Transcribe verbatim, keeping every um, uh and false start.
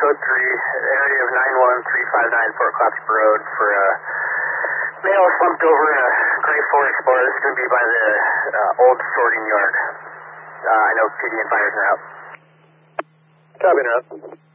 code three, area of nine one three five nine Fort Clatsop Road for a male slumped over in a gray forest bar. This is going to be by the uh, old sorting yard. Uh, I know P D and fires are out. Copy now.